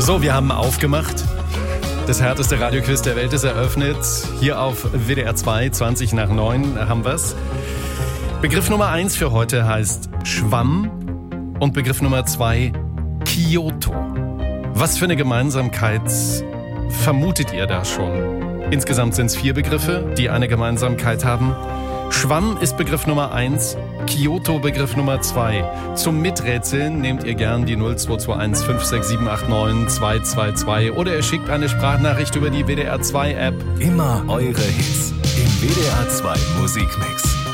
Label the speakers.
Speaker 1: So, wir haben aufgemacht. Das härteste Radioquiz der Welt ist eröffnet. Hier auf WDR 2, 20 nach 9 haben wir's. Begriff Nummer 1 für heute heißt Schwamm und Begriff Nummer 2 Kyoto. Was für eine Gemeinsamkeit vermutet ihr da schon? Insgesamt sind es 4 Begriffe, die eine Gemeinsamkeit haben. Schwamm ist Begriff Nummer 1, Kyoto Begriff Nummer 2. Zum Miträtseln nehmt ihr gern die 0221 56789 222 oder ihr schickt eine Sprachnachricht über die WDR 2 App.
Speaker 2: Immer eure Hits im WDR 2 Musikmix.